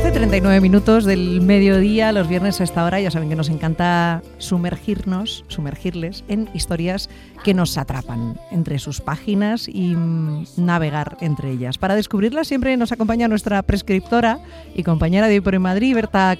12:39 del mediodía, los viernes a esta hora. Ya saben que nos encanta sumergirles en historias que nos atrapan entre sus páginas y navegar entre ellas. Para descubrirlas siempre nos acompaña nuestra prescriptora y compañera de Hoy por Hoy Madrid, Berta